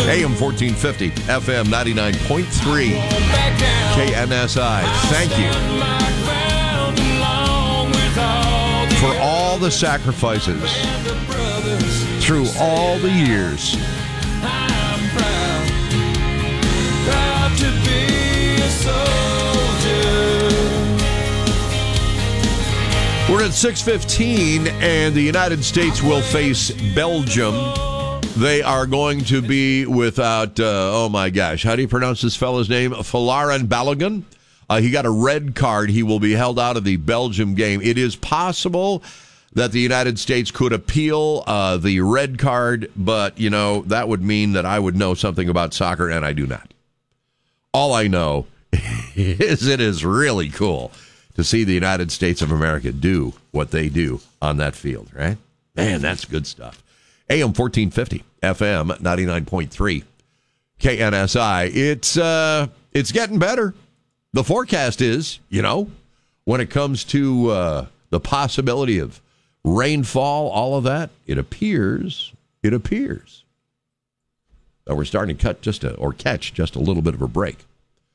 AM 1450, FM 99.3, KNSI. Thank you for all the sacrifices through all the years. I'm proud to be a soldier. We're at 6:15, and the United States will face Belgium. They are going to be without, oh my gosh, how do you pronounce this fellow's name? Folarin Balogun. He got a red card. He will be held out of the Belgium game. It is possible that the United States could appeal the red card, but, you know, that would mean that I would know something about soccer, and I do not. All I know is it is really cool to see the United States of America do what they do on that field, right? Man, that's good stuff. AM 1450, FM 99.3, KNSI. It's getting better. The forecast is, you know, when it comes to the possibility of rainfall, all of that, it appears that we're starting to catch just a little bit of a break.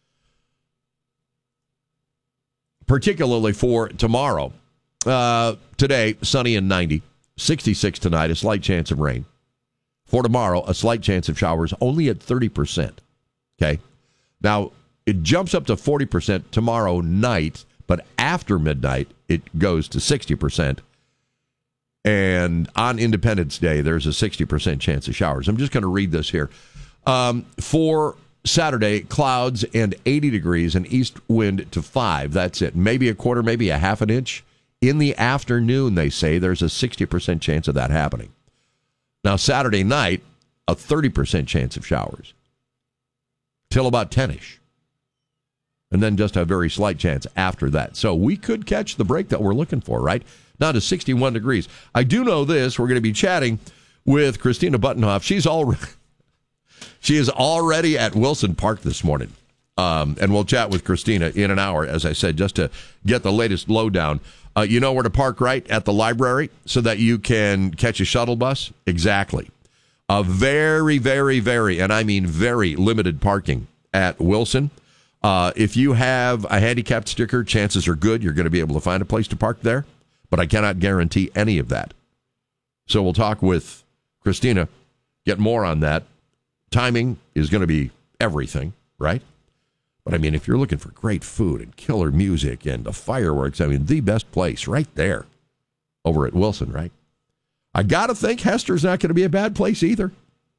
Particularly for tomorrow. Today, sunny and 90. 66 tonight, a slight chance of rain. For tomorrow, a slight chance of showers, only at 30%. Okay? Now, it jumps up to 40% tomorrow night, but after midnight, it goes to 60%. And on Independence Day, there's a 60% chance of showers. I'm just going to read this here. For Saturday, clouds and 80 degrees, and east wind to 5. That's it. Maybe a quarter, maybe a half an inch. In the afternoon, they say, there's a 60% chance of that happening. Now, Saturday night, a 30% chance of showers. Till about 10-ish. And then just a very slight chance after that. So we could catch the break that we're looking for, right? Now to 61 degrees. I do know this. We're going to be chatting with Christina Buttenhoff. She is already at Wilson Park this morning. And we'll chat with Christina in an hour, as I said, just to get the latest lowdown. You know where to park, right? At the library so that you can catch a shuttle bus? Exactly. A very, very, very, and I mean very limited parking at Wilson. If you have a handicapped sticker, chances are good you're going to be able to find a place to park there. But I cannot guarantee any of that. So we'll talk with Christina, get more on that. Timing is going to be everything, right? But I mean, if you're looking for great food and killer music and the fireworks, I mean, the best place right there over at Wilson, right? I got to think Hester's not going to be a bad place either.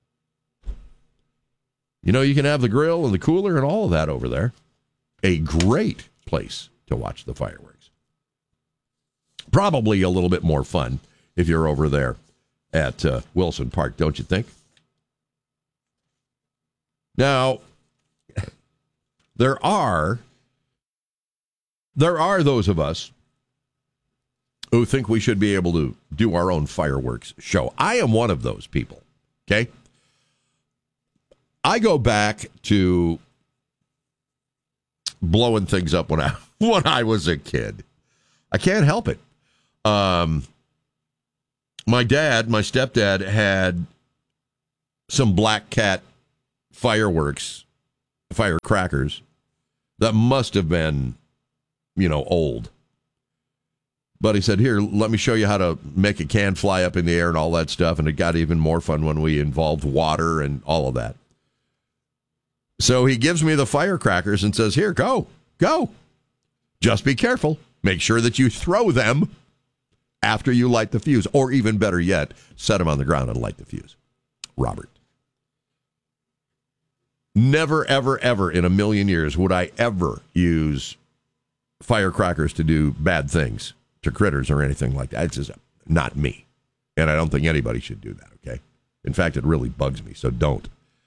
You know, you can have the grill and the cooler and all of that over there. A great place to watch the fireworks. Probably a little bit more fun if you're over there at Wilson Park, don't you think? Now, there are those of us who think we should be able to do our own fireworks show. I am one of those people, okay? I go back to blowing things up when I was a kid. I can't help it. My stepdad had some Black Cat firecrackers that must have been, old. But he said, here, let me show you how to make a can fly up in the air and all that stuff. And it got even more fun when we involved water and all of that. So he gives me the firecrackers and says, here, go. Just be careful. Make sure that you throw them after you light the fuse. Or even better yet, set them on the ground and light the fuse. Robert. Never, ever, ever in a million years would I ever use firecrackers to do bad things to critters or anything like that. It's just not me. And I don't think anybody should do that, okay? In fact, it really bugs me, so don't.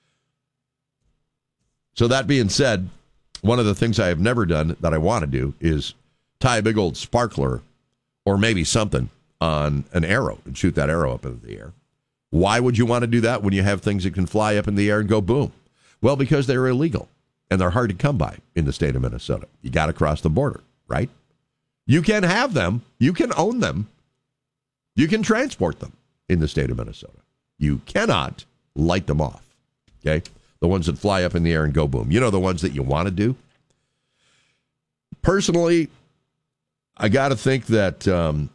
So that being said, one of the things I have never done that I want to do is tie a big old sparkler or maybe something on an arrow and shoot that arrow up into the air. Why would you want to do that when you have things that can fly up in the air and go boom? Well, because they're illegal and they're hard to come by in the state of Minnesota. You got to cross the border, right? You can have them. You can own them. You can transport them in the state of Minnesota. You cannot light them off. Okay? The ones that fly up in the air and go boom. You know, the ones that you want to do? Personally, I got to think that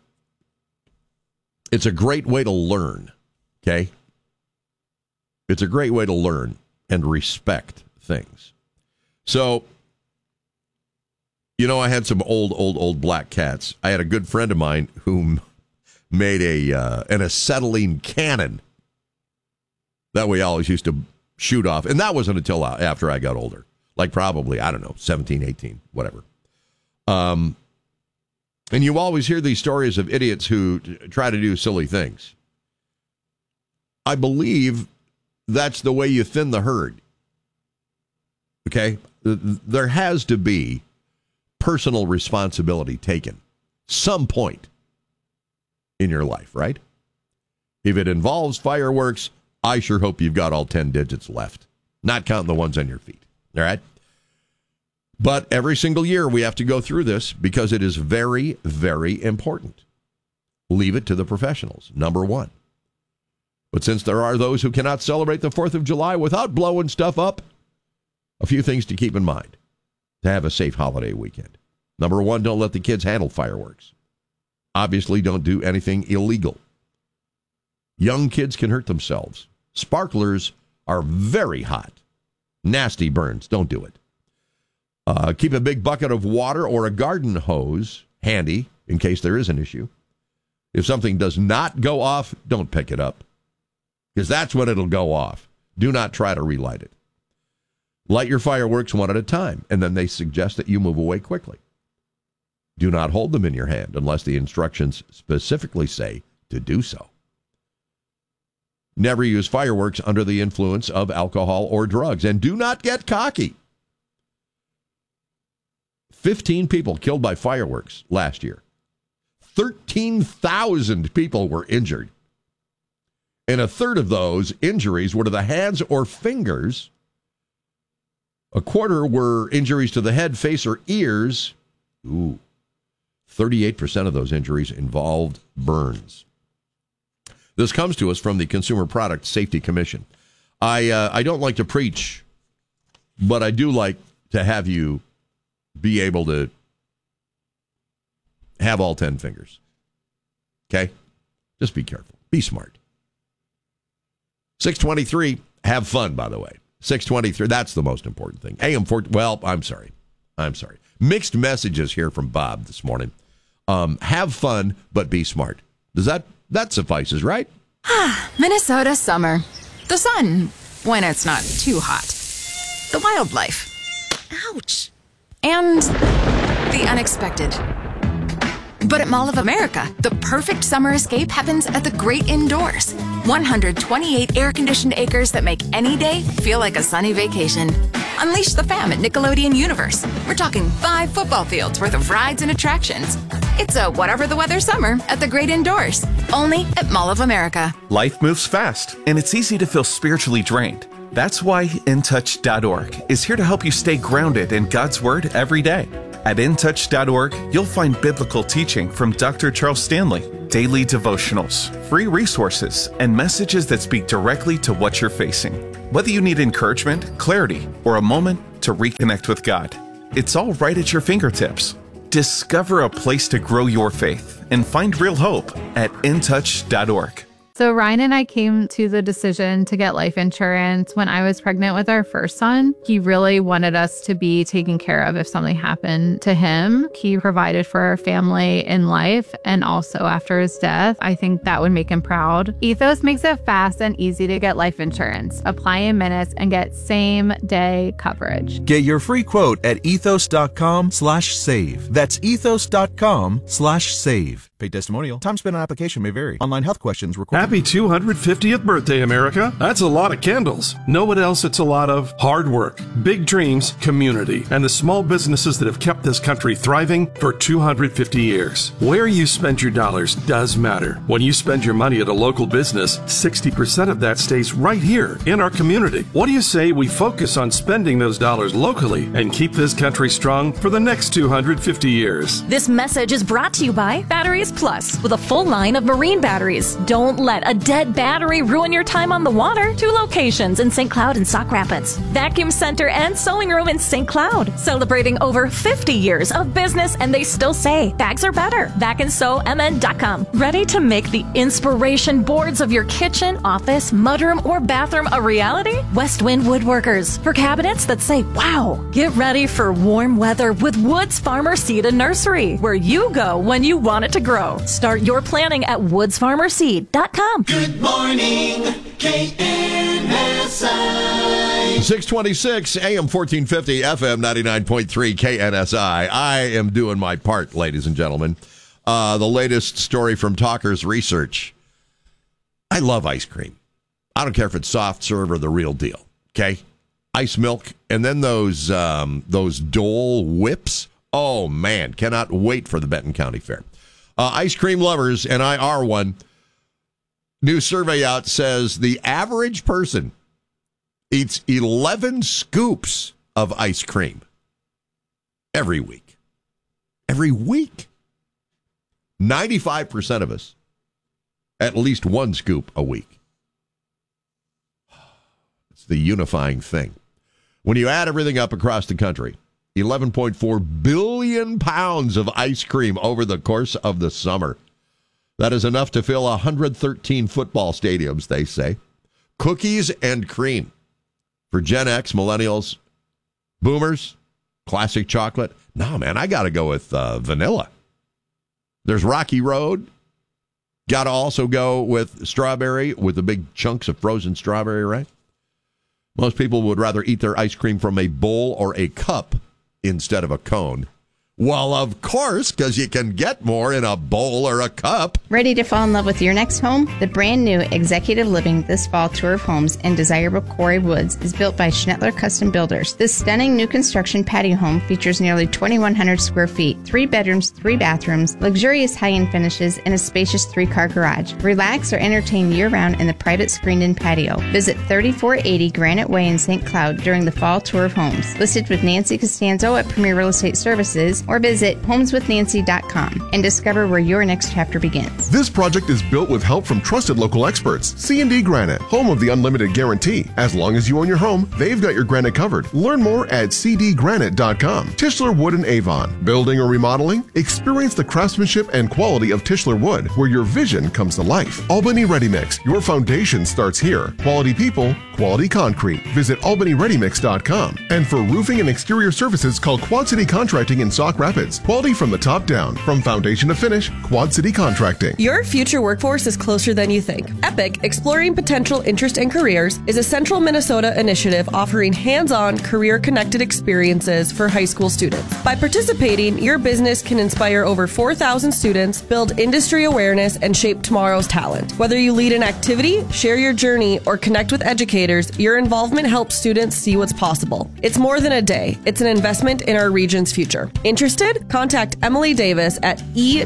it's a great way to learn, okay? It's a great way to learn and respect things. So, you know, I had some old black cats. I had a good friend of mine who made an acetylene cannon that we always used to shoot off. And that wasn't until after I got older. Like probably, I don't know, 17, 18, whatever. And you always hear these stories of idiots who try to do silly things. I believe that's the way you thin the herd. Okay? There has to be personal responsibility taken some point in your life, right? If it involves fireworks, I sure hope you've got all 10 digits left, not counting the ones on your feet. All right? But every single year we have to go through this because it is very, very important. Leave it to the professionals, number one. But since there are those who cannot celebrate the 4th of July without blowing stuff up, a few things to keep in mind to have a safe holiday weekend. Number one, don't let the kids handle fireworks. Obviously, don't do anything illegal. Young kids can hurt themselves. Sparklers are very hot. Nasty burns. Don't do it. Keep a big bucket of water or a garden hose handy in case there is an issue. If something does not go off, don't pick it up, because that's when it'll go off. Do not try to relight it. Light your fireworks one at a time, and then they suggest that you move away quickly. Do not hold them in your hand unless the instructions specifically say to do so. Never use fireworks under the influence of alcohol or drugs, and do not get cocky. 15 people killed by fireworks last year. 13,000 people were injured. And a third of those injuries were to the hands or fingers. A quarter were injuries to the head, face, or ears. 38% of those injuries involved burns. This comes to us from the Consumer Product Safety Commission. I don't like to preach, but I do like to have you be able to have all 10 fingers. Okay? Just be careful. Be smart. 623, have fun, by the way. 623, that's the most important thing. AM 4, well, I'm sorry. Mixed messages here from Bob this morning. Have fun, but be smart. Does that suffices, right? Minnesota summer. The sun, when it's not too hot. The wildlife. Ouch. And the unexpected. But at Mall of America, the perfect summer escape happens at the great indoors. 128 air-conditioned acres that make any day feel like a sunny vacation. Unleash the fam at Nickelodeon Universe. We're talking 5 football fields worth of rides and attractions. It's a whatever the weather summer at the great indoors. Only at Mall of America. Life moves fast, and it's easy to feel spiritually drained. That's why InTouch.org is here to help you stay grounded in God's Word every day. At InTouch.org, you'll find biblical teaching from Dr. Charles Stanley, daily devotionals, free resources, and messages that speak directly to what you're facing. Whether you need encouragement, clarity, or a moment to reconnect with God, it's all right at your fingertips. Discover a place to grow your faith and find real hope at InTouch.org. So Ryan and I came to the decision to get life insurance when I was pregnant with our first son. He really wanted us to be taken care of if something happened to him. He provided for our family in life and also after his death. I think that would make him proud. Ethos makes it fast and easy to get life insurance. Apply in minutes and get same-day coverage. Get your free quote at ethos.com/save. That's ethos.com/save. Paid testimonial. Time spent on application may vary. Online health questions required. Happy 250th birthday, America. That's a lot of candles. Know what else it's a lot of? Hard work, big dreams, community, and the small businesses that have kept this country thriving for 250 years. Where you spend your dollars does matter. When you spend your money at a local business, 60% of that stays right here in our community. What do you say we focus on spending those dollars locally and keep this country strong for the next 250 years? This message is brought to you by Batteries Plus, with a full line of marine batteries. Don't let let a dead battery ruin your time on the water. 2 locations in St. Cloud and Sauk Rapids. Vacuum Center and Sewing Room in St. Cloud. Celebrating over 50 years of business, and they still say bags are better. VacandSewMN.com. Ready to make the inspiration boards of your kitchen, office, mudroom, or bathroom a reality? Westwind Woodworkers. For cabinets that say, wow. Get ready for warm weather with Woods Farmer Seed and Nursery, where you go when you want it to grow. Start your planning at woodsfarmerseed.com. Good morning, KNSI. 626 AM 1450 FM 99.3 KNSI. I am doing my part, ladies and gentlemen. The latest story from Talkers Research. I love ice cream. I don't care if it's soft serve or the real deal. Okay, ice milk, and then those Dole whips. Oh man, cannot wait for the Benton County Fair. Ice cream lovers, and I are one. New survey out says the average person eats 11 scoops of ice cream every week. Every week. 95% of us at least 1 scoop a week. It's the unifying thing. When you add everything up across the country, 11.4 billion pounds of ice cream over the course of the summer. That is enough to fill 113 football stadiums, they say. Cookies and cream. For Gen X, millennials, boomers, classic chocolate. No, man, I got to go with vanilla. There's Rocky Road. Got to also go with strawberry, with the big chunks of frozen strawberry, right? Most people would rather eat their ice cream from a bowl or a cup instead of a cone. Well, of course, because you can get more in a bowl or a cup. Ready to fall in love with your next home? The brand new Executive Living This Fall Tour of Homes in desirable Quarry Woods is built by Schnettler Custom Builders. This stunning new construction patio home features nearly 2,100 square feet, 3 bedrooms, 3 bathrooms, luxurious high-end finishes, and a spacious 3-car garage. Relax or entertain year-round in the private screened-in patio. Visit 3480 Granite Way in St. Cloud during the Fall Tour of Homes. Listed with Nancy Costanzo at Premier Real Estate Services, or visit homeswithnancy.com and discover where your next chapter begins. This project is built with help from trusted local experts. C&D Granite, home of the unlimited guarantee. As long as you own your home, they've got your granite covered. Learn more at cdgranite.com. Tischler Wood and Avon. Building or remodeling? Experience the craftsmanship and quality of Tischler Wood, where your vision comes to life. Albany Ready Mix. Your foundation starts here. Quality people, quality concrete. Visit albanyreadymix.com. And for roofing and exterior services, call Quad City Contracting in Sauk Rapids. Quality from the top down. From foundation to finish, Quad City Contracting. Your future workforce is closer than you think. EPIC, Exploring Potential Interest and Careers, is a central Minnesota initiative offering hands-on, career-connected experiences for high school students. By participating, your business can inspire over 4,000 students, build industry awareness, and shape tomorrow's talent. Whether you lead an activity, share your journey, or connect with educators, your involvement helps students see what's possible. It's more than a day. It's an investment in our region's future. Interested? Contact Emily Davis at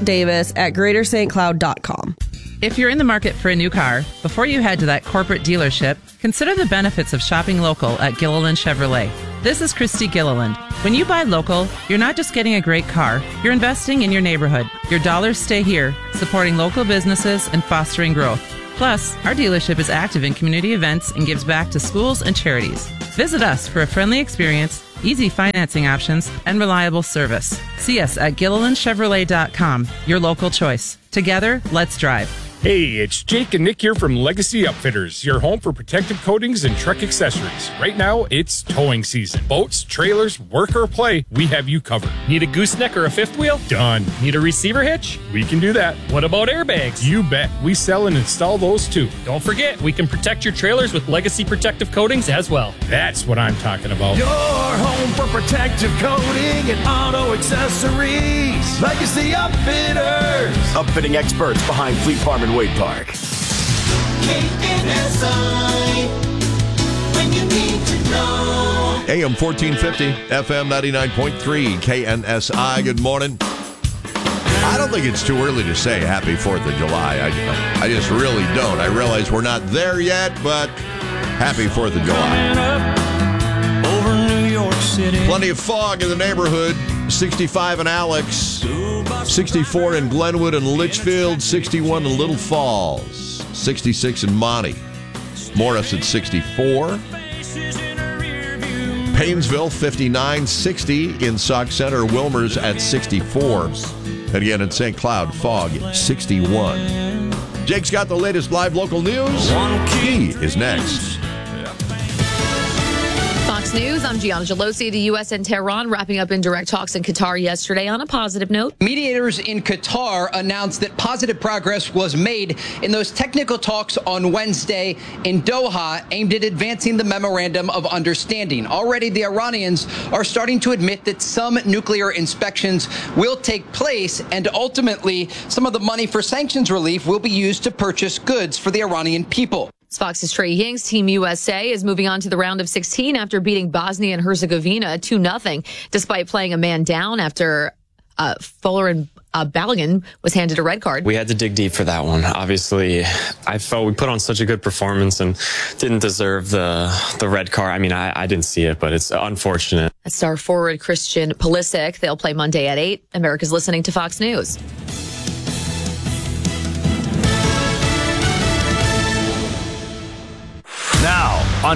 edavis@greaterstcloud.com. If you're in the market for a new car, before you head to that corporate dealership, consider the benefits of shopping local at Gilliland Chevrolet. This is Christy Gilliland. When you buy local, you're not just getting a great car, you're investing in your neighborhood. Your dollars stay here, supporting local businesses and fostering growth. Plus, our dealership is active in community events and gives back to schools and charities. Visit us for a friendly experience, easy financing options, and reliable service. See us at GillilandChevrolet.com, your local choice. Together, let's drive. Hey, it's Jake and Nick here from Legacy Upfitters, your home for protective coatings and truck accessories. Right now, it's towing season. Boats, trailers, work or play, we have you covered. Need a gooseneck or a fifth wheel? Done. Need a receiver hitch? We can do that. What about airbags? You bet. We sell and install those too. Don't forget, we can protect your trailers with Legacy protective coatings as well. That's what I'm talking about. Your home for protective coating and auto accessories. Legacy Upfitters. Upfitting experts behind Fleet Farm and Wade Park. KNSI, when you need to know. AM 1450, FM 99.3, KNSI. Good morning. I don't think it's too early to say Happy 4th of July. I just really don't. I realize we're not there yet, but Happy 4th of July. Over New York City. Plenty of fog in the neighborhood. 65 in Alex, 64 in Glenwood and Litchfield, 61 in Little Falls, 66 in Monty. Morris at 64. Paynesville, 59. 60 in Sauk Center. Wilmer's at 64. And again in St. Cloud, fog, 61. Jake's got the latest live local news. He is next. Fox News, I'm Gianna Gelosi. The U.S. and Tehran wrapping up indirect talks in Qatar yesterday on a positive note. Mediators in Qatar announced that positive progress was made in those technical talks on Wednesday in Doha aimed at advancing the memorandum of understanding. Already, the Iranians are starting to admit that some nuclear inspections will take place, and ultimately, some of the money for sanctions relief will be used to purchase goods for the Iranian people. Fox's Trey Ying's Team USA is moving on to the round of 16 after beating Bosnia and Herzegovina 2-0, despite playing a man down after Folarin Balogun was handed a red card. We had to dig deep for that one. Obviously, I felt we put on such a good performance and didn't deserve the red card. I mean, I didn't see it, but it's unfortunate. That's star forward Christian Pulisic. They'll play Monday at 8. America's listening to Fox News. Now, on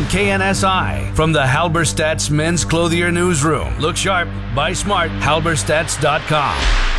KNSI, from the Halberstadt's Men's Clothier Newsroom. Look sharp, buy smart, halberstadts.com.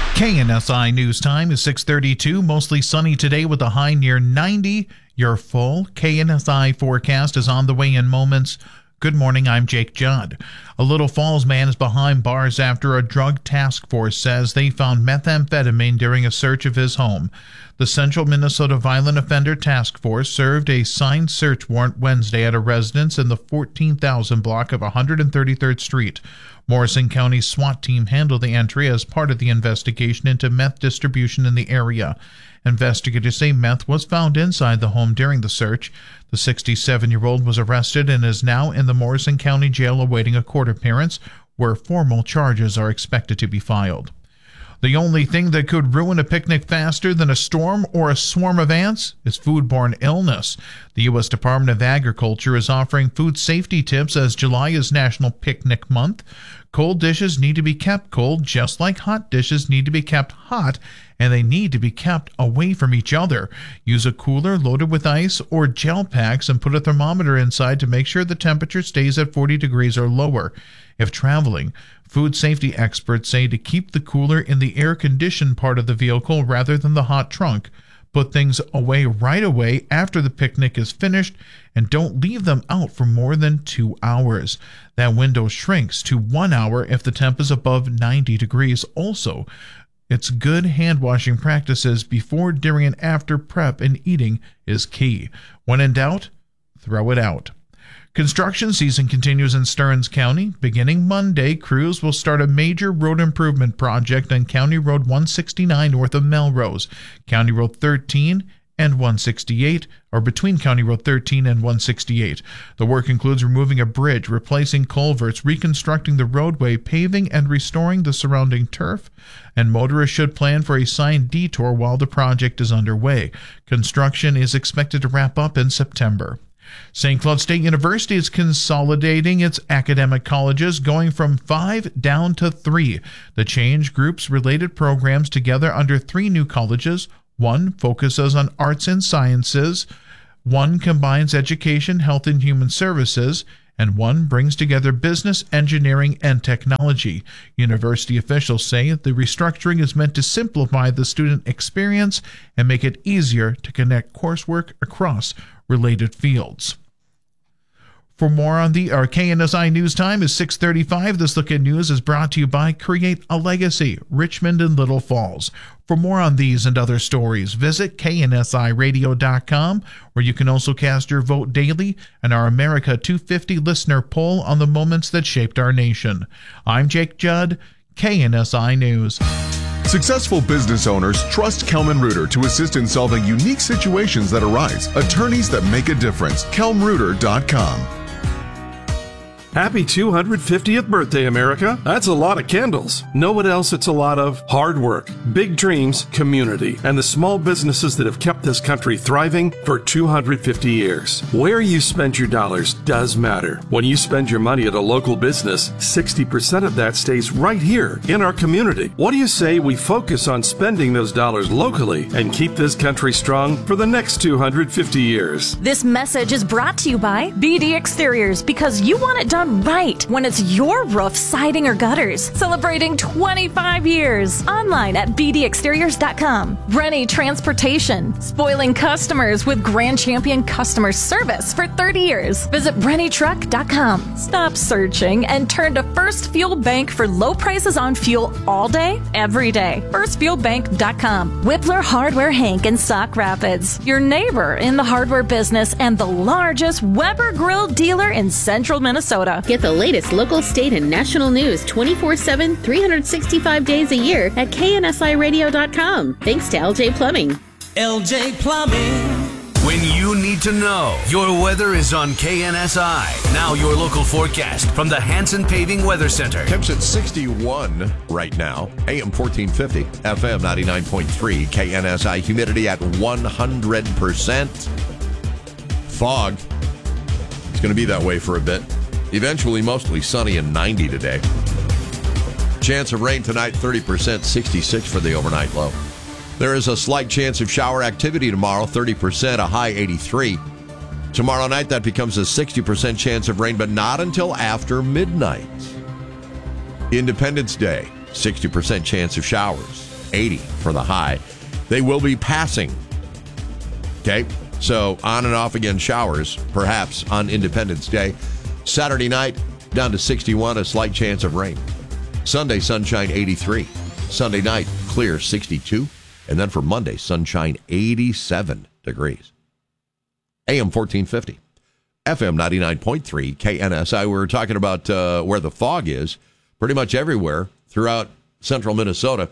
KNSI News Time is 6:32, mostly sunny today with a high near 90. Your full KNSI forecast is on the way in moments. Good morning, I'm Jake Judd. A Little Falls man is behind bars after a drug task force says they found methamphetamine during a search of his home. The Central Minnesota Violent Offender Task Force served a signed search warrant Wednesday at a residence in the 14,000 block of 133rd Street. Morrison County SWAT team handled the entry as part of the investigation into meth distribution in the area. Investigators say meth was found inside the home during the search. The 67-year-old was arrested and is now in the Morrison County Jail awaiting a court appearance, where formal charges are expected to be filed. The only thing that could ruin a picnic faster than a storm or a swarm of ants is foodborne illness. The U.S. Department of Agriculture is offering food safety tips as July is National Picnic Month. Cold dishes need to be kept cold, just like hot dishes need to be kept hot, and they need to be kept away from each other. Use a cooler loaded with ice or gel packs and put a thermometer inside to make sure the temperature stays at 40 degrees or lower. If traveling, food safety experts say to keep the cooler in the air-conditioned part of the vehicle rather than the hot trunk. Put things away right away after the picnic is finished, and don't leave them out for more than 2 hours. That window shrinks to 1 hour if the temp is above 90 degrees. Also, it's good hand-washing practices before, during, and after prep and eating is key. When in doubt, throw it out. Construction season continues in Stearns County. Beginning Monday, crews will start a major road improvement project on County Road 169 north of Melrose. County Road 13 and 168 are between County Road 13 and 168. The work includes removing a bridge, replacing culverts, reconstructing the roadway, paving, and restoring the surrounding turf. And motorists should plan for a signed detour while the project is underway. Construction is expected to wrap up in September. St. Cloud State University is consolidating its academic colleges, going from 5 down to 3. The change groups related programs together under 3 new colleges. One focuses on arts and sciences, one combines education, health, and human services, and one brings together business, engineering, and technology. University officials say the restructuring is meant to simplify the student experience and make it easier to connect coursework across related fields. For more on the KNSI News Time is 6:35. This Look at News is brought to you by Create a Legacy, Richmond and Little Falls. For more on these and other stories, visit KNSIRadio.com, where you can also cast your vote daily in our America 250 listener poll on the moments that shaped our nation. I'm Jake Judd, KNSI News. Successful business owners trust Kelman Reuter to assist in solving unique situations that arise. Attorneys that make a difference. KelmReuter.com. Happy 250th birthday, America. That's a lot of candles. Know what else it's a lot of? Hard work, big dreams, community, and the small businesses that have kept this country thriving for 250 years. Where you spend your dollars does matter. When you spend your money at a local business, 60% of that stays right here in our community. What do you say we focus on spending those dollars locally and keep this country strong for the next 250 years? This message is brought to you by BD Exteriors, because you want it done right when it's your roof, siding, or gutters. Celebrating 25 years. Online at bdexteriors.com. Rennie Transportation, spoiling customers with Grand Champion customer service for 30 years. Visit rennietruck.com. Stop searching and turn to First Fuel Bank for low prices on fuel all day, every day. FirstFuelBank.com. Whippler Hardware Hank in Sauk Rapids, your neighbor in the hardware business and the largest Weber Grill dealer in central Minnesota. Get the latest local, state, and national news 24/7, 365 days a year at KNSIRadio.com. Thanks to LJ Plumbing. LJ Plumbing. When you need to know, your weather is on KNSI. Now your local forecast from the Hanson Paving Weather Center. Temps at 61 right now. AM 1450, FM 99.3, KNSI. Humidity at 100%. Fog. It's going to be that way for a bit. Eventually, mostly sunny and 90 today. Chance of rain tonight, 30%, 66 for the overnight low. There is a slight chance of shower activity tomorrow, 30%, a high 83. Tomorrow night, that becomes a 60% chance of rain, but not until after midnight. Independence Day, 60% chance of showers, 80 for the high. They will be passing. Okay, so on and off again showers, perhaps on Independence Day. Saturday night, down to 61, a slight chance of rain. Sunday, sunshine, 83. Sunday night, clear, 62. And then for Monday, sunshine, 87 degrees. AM 1450, FM 99.3, KNSI. We were talking about where the fog is, pretty much everywhere throughout central Minnesota.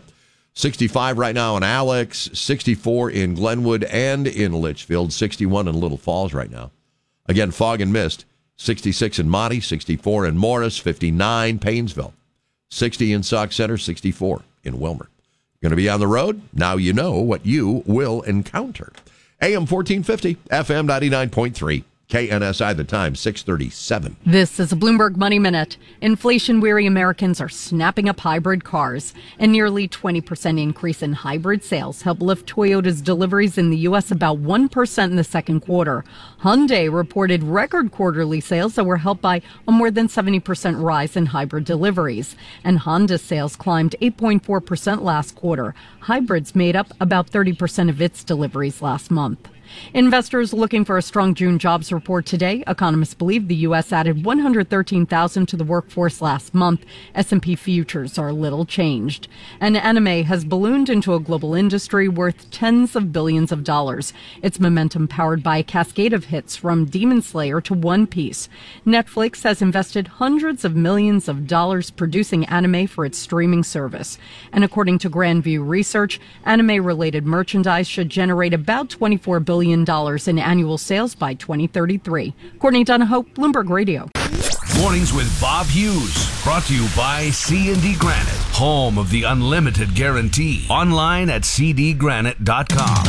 65 right now in Alex, 64 in Glenwood and in Litchfield, 61 in Little Falls right now. Again, fog and mist. 66 in Monty, 64 in Morris, 59 Paynesville, 60 in Sauk Center, 64 in Wilmer. Going to be on the road? Now you know what you will encounter. AM 1450, FM 99.3, KNSI, the time, 6:37. This is a Bloomberg Money Minute. Inflation-weary Americans are snapping up hybrid cars. A nearly 20% increase in hybrid sales helped lift Toyota's deliveries in the U.S. about 1% in the second quarter. Hyundai reported record quarterly sales that were helped by a more than 70% rise in hybrid deliveries. And Honda sales climbed 8.4% last quarter. Hybrids made up about 30% of its deliveries last month. Investors looking for a strong June jobs report today. Economists believe the U.S. added 113,000 to the workforce last month. S&P futures are little changed. And anime has ballooned into a global industry worth tens of billions of dollars. Its momentum powered by a cascade of hits from Demon Slayer to One Piece. Netflix has invested hundreds of millions of dollars producing anime for its streaming service. And according to Grandview Research, anime-related merchandise should generate about $24 billion in annual sales by 2033. Courtney Donahoe, Bloomberg Radio. Mornings with Bob Hughes. Brought to you by C&D Granite, home of the unlimited guarantee. Online at cdgranite.com.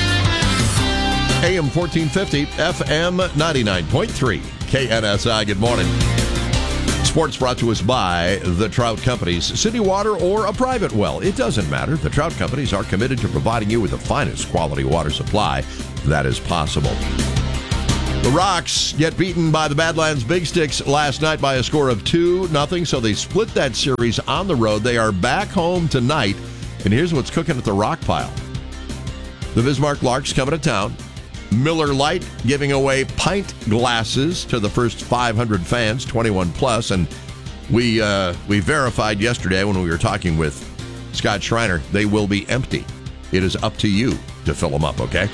AM 1450, FM 99.3, KNSI. Good morning. Sports brought to us by the Trout Companies. City water or a private well, it doesn't matter. The Trout Companies are committed to providing you with the finest quality water supply that is possible. The Rocks get beaten by the Badlands Big Sticks last night by a score of 2-0, so they split that series on the road. They are back home tonight, and here's what's cooking at the Rock Pile. The Bismarck Larks coming to town. Miller Lite giving away pint glasses to the first 500 fans, 21 plus, and we verified yesterday when we were talking with Scott Schreiner, they will be empty. It is up to you to fill them up, okay?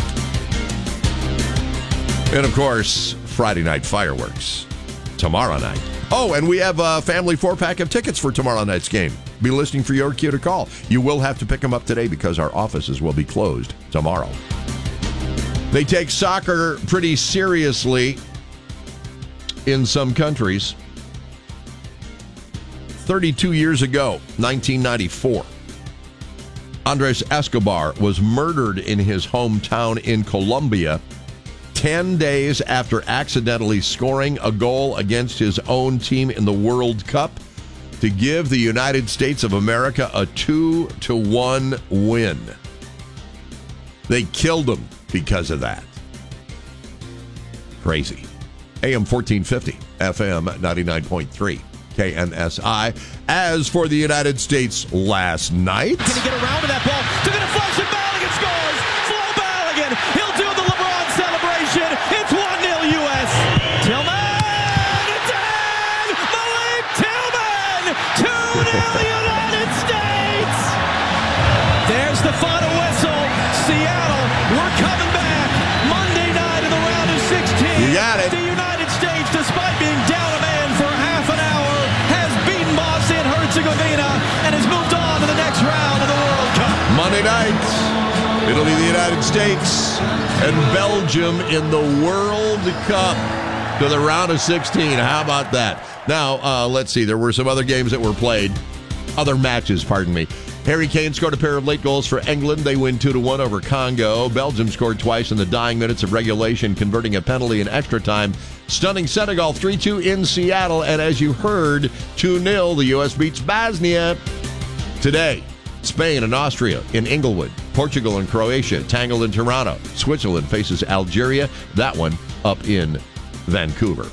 And of course, Friday night fireworks tomorrow night. Oh, and we have a family 4-pack of tickets for tomorrow night's game. Be listening for your cue to call. You will have to pick them up today because our offices will be closed tomorrow. They take soccer pretty seriously in some countries. 32 years ago, 1994. Andres Escobar was murdered in his hometown in Colombia 10 days after accidentally scoring a goal against his own team in the World Cup to give the United States of America a 2-1 win. They killed him because of that. Crazy. AM 1450, FM 99.3. KNSI. As for the United States last night. Can he get around to that ball? Took a deflection. Balogun scores. Flo Balogun. He'll do the LeBron celebration. It's 1-0 U.S. Tillman. It's in. Malik Tillman. 2-0 United States. There's the final whistle. Seattle, we're coming back. Monday night in the round of 16. You got it. The United States, despite being down a man for half an hour, Herzegovina and has moved on to the next round of the World Cup. Monday night, it'll be the United States and Belgium in the World Cup to the round of 16. How about that? Now, let's see. There were some other games that were played. Other matches, pardon me. Harry Kane scored a pair of late goals for England. They win 2-1 over Congo. Belgium scored twice in the dying minutes of regulation, converting a penalty in extra time. Stunning Senegal 3-2 in Seattle. And as you heard, 2-0, the U.S. beats Bosnia. Today, Spain and Austria in Inglewood. Portugal and Croatia tangled in Toronto. Switzerland faces Algeria. That one up in Vancouver.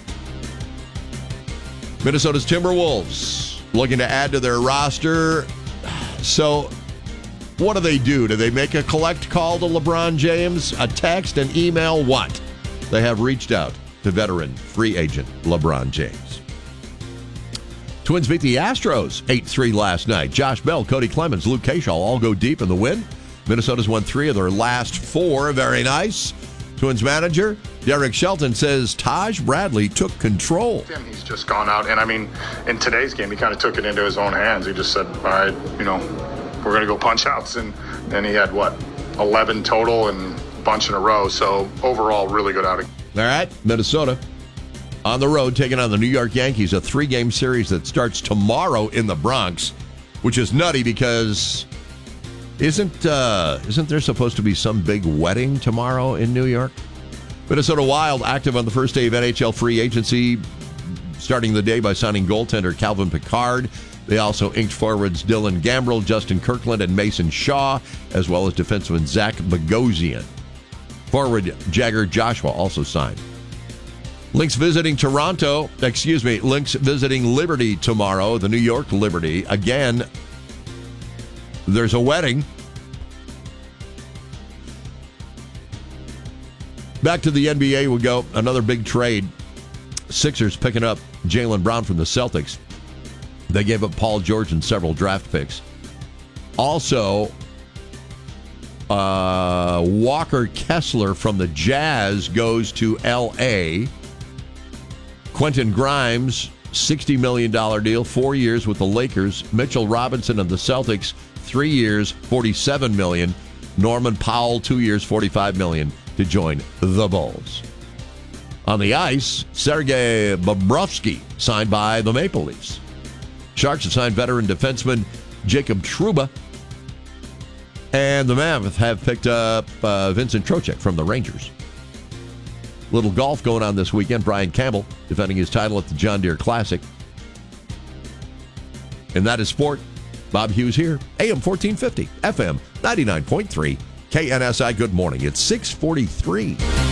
Minnesota's Timberwolves looking to add to their roster. So, what do? Do they make a collect call to LeBron James? A text, an email, what? They have reached out to veteran free agent LeBron James. Twins beat the Astros 8-3 last night. Josh Bell, Cody Clemens, Luke Kershaw all go deep in the win. Minnesota's won 3 of their last 4. Very nice. Twins manager Derek Shelton says Taj Bradley took control. He's just gone out, and I mean, in today's game, he kind of took it into his own hands. He just said, all right, we're going to go punch outs. And then he had, 11 total and a bunch in a row. So overall, really good outing. All right, Minnesota on the road taking on the New York Yankees, a 3-game series that starts tomorrow in the Bronx, which is nutty because isn't there supposed to be some big wedding tomorrow in New York? Minnesota Wild active on the first day of NHL free agency, starting the day by signing goaltender Calvin Pickard. They also inked forwards Dylan Gambrell, Justin Kirkland, and Mason Shaw, as well as defenseman Zach Bogosian. Forward Jagger Joshua also signed. Lynx visiting Liberty tomorrow, the New York Liberty. Again, there's a wedding. Back to the NBA we go. Another big trade. Sixers picking up Jaylen Brown from the Celtics. They gave up Paul George and several draft picks. Also, Walker Kessler from the Jazz goes to L.A. Quentin Grimes, $60 million deal, 4 years with the Lakers. Mitchell Robinson of the Celtics, 3 years, $47 million. Norman Powell, 2 years, $45 million to join the Bulls. On the ice, Sergei Bobrovsky signed by the Maple Leafs. Sharks have signed veteran defenseman Jacob Trouba. And the Mammoth have picked up Vincent Trocheck from the Rangers. Little golf going on this weekend. Brian Campbell defending his title at the John Deere Classic. And that is sport. Bob Hughes here, AM 1450, FM 99.3, KNSI. Good morning. It's 6:43.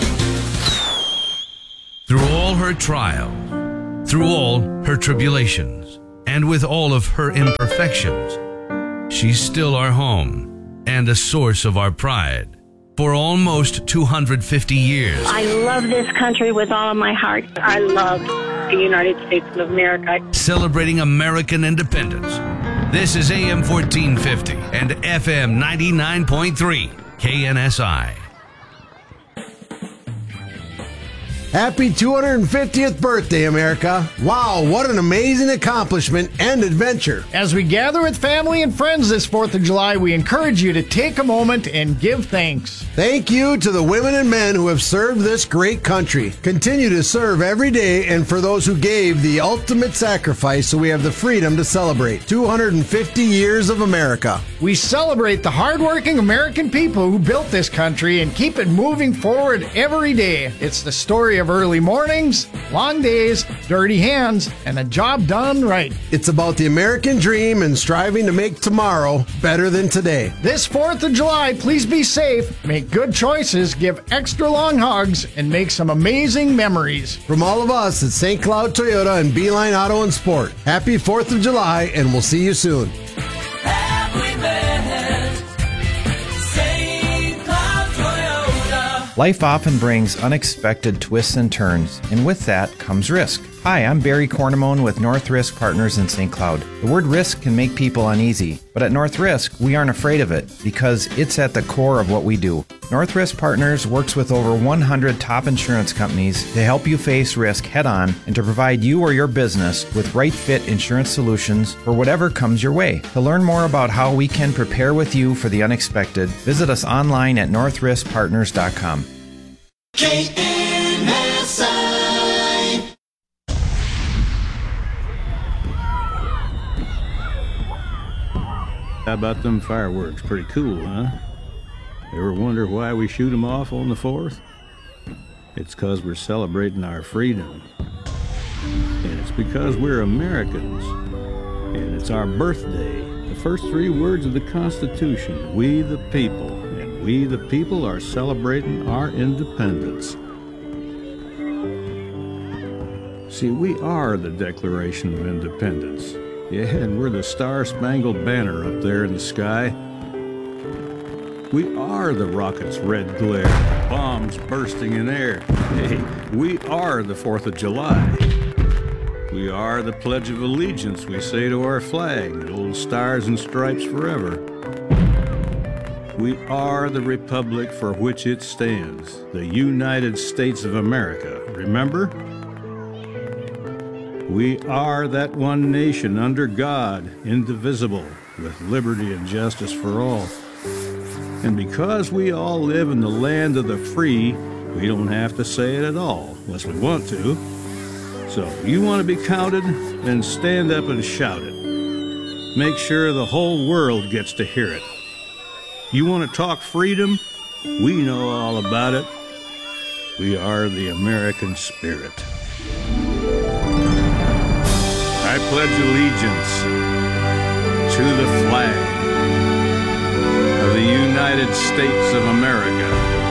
Through all her trials, through all her tribulations, and with all of her imperfections, she's still our home and a source of our pride. For almost 250 years. I love this country with all of my heart. I love the United States of America. Celebrating American independence. This is AM 1450 and FM 99.3 KNSI. Happy 250th birthday, America. Wow, what an amazing accomplishment and adventure. As we gather with family and friends this 4th of July, we encourage you to take a moment and give thanks. Thank you to the women and men who have served this great country. Continue to serve every day, and for those who gave the ultimate sacrifice so we have the freedom to celebrate 250 years of America. We celebrate the hardworking American people who built this country and keep it moving forward every day. It's the story of early mornings, long days, dirty hands, and a job done right. It's about the American dream and striving to make tomorrow better than today. This 4th of July, please be safe, make good choices, give extra long hugs, and make some amazing memories. From all of us at St. Cloud Toyota and Beeline Auto and Sport, happy 4th of July, and we'll see you soon. Life often brings unexpected twists and turns, and with that comes risk. Hi, I'm Barry Cornamone with North Risk Partners in St. Cloud. The word risk can make people uneasy, but at North Risk, we aren't afraid of it because it's at the core of what we do. North Risk Partners works with over 100 top insurance companies to help you face risk head-on and to provide you or your business with right-fit insurance solutions for whatever comes your way. To learn more about how we can prepare with you for the unexpected, visit us online at northriskpartners.com. KNSI. How about them fireworks? Pretty cool, huh? Ever wonder why we shoot them off on the 4th? It's because we're celebrating our freedom. And it's because we're Americans. And it's our birthday. The first 3 words of the Constitution, we the people. And we the people are celebrating our independence. See, we are the Declaration of Independence. Yeah, and we're the Star-Spangled Banner up there in the sky. We are the rocket's red glare, bombs bursting in air. Hey, we are the 4th of July. We are the Pledge of Allegiance we say to our flag, old stars and stripes forever. We are the republic for which it stands, the United States of America. Remember? We are that one nation under God, indivisible, with liberty and justice for all. And because we all live in the land of the free, we don't have to say it at all, unless we want to. So if you want to be counted, then stand up and shout it. Make sure the whole world gets to hear it. You want to talk freedom? We know all about it. We are the American spirit. I pledge allegiance to the flag of the United States of America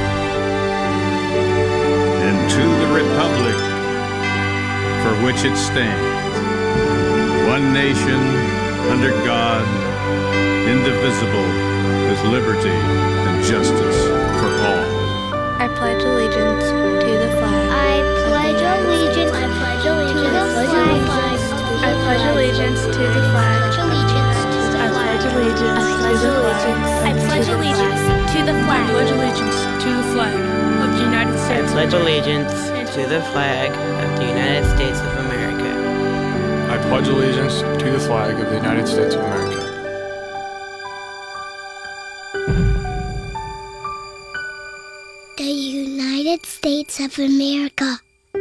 and to the republic for which it stands, one nation under God, indivisible, with liberty and justice for all. I pledge allegiance to the flag. I pledge allegiance. I pledge allegiance to the flag. I pledge allegiance to the flag. I pledge allegiance to the flag. I pledge allegiance to the flag. I pledge allegiance to the flag of the United States. I pledge allegiance to the flag of the United States of America. I pledge allegiance to the flag of the United States of America. The United States of America.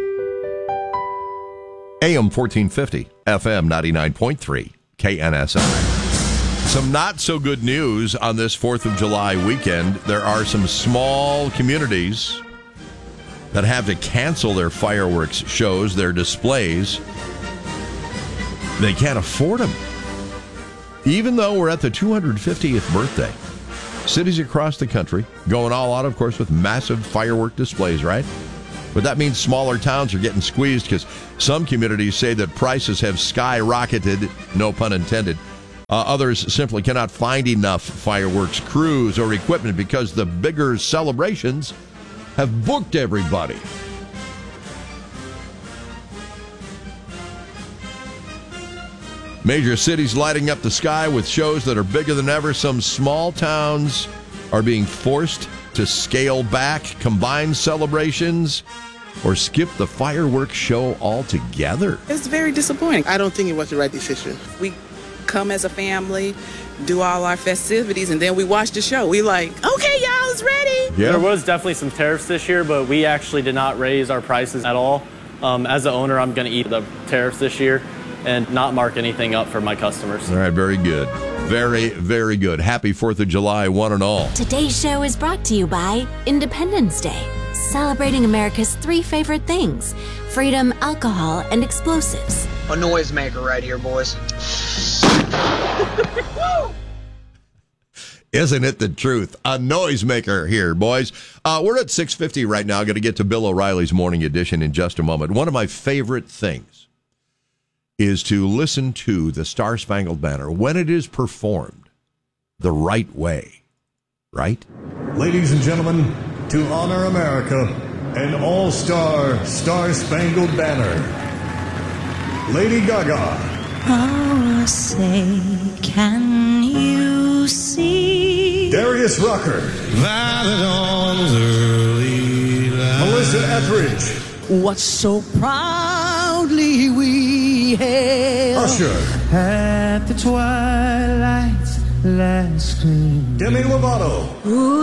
AM 1450, FM 99.3, KNSI. Some not so good news on this 4th of July weekend. There are some small communities that have to cancel their fireworks shows, their displays. They can't afford them. Even though we're at the 250th birthday, cities across the country going all out, of course, with massive firework displays, right? But that means smaller towns are getting squeezed because some communities say that prices have skyrocketed, no pun intended. Others simply cannot find enough fireworks crews or equipment because the bigger celebrations have booked everybody. Major cities lighting up the sky with shows that are bigger than ever. Some small towns are being forced to scale back combined celebrations or skip the fireworks show altogether? It's very disappointing. I don't think it was the right decision. We come as a family, do all our festivities, and then we watch the show. We like, okay, y'all, it's ready. Yeah. There was definitely some tariffs this year, but we actually did not raise our prices at all. As the owner, I'm going to eat the tariffs this year and not mark anything up for my customers. All right, very good. Very, very good. Happy 4th of July, one and all. Today's show is brought to you by Independence Day, celebrating America's 3 favorite things: freedom, alcohol, and explosives. A noisemaker right here, boys. Isn't it the truth? A noisemaker here, boys. We're at 6:50 right now. Going to get to Bill O'Reilly's Morning Edition in just a moment. One of my favorite things is to listen to the Star Spangled Banner when it is performed the right way, right? Ladies and gentlemen, to honor America, an all-star Star Spangled Banner, Lady Gaga. Oh, say, can you see? Darius Rucker. Violet dawn's early light. Melissa Etheridge. What so proudly we hailed. Usher. At the twilight's last gleam. Demi Lovato. Ooh,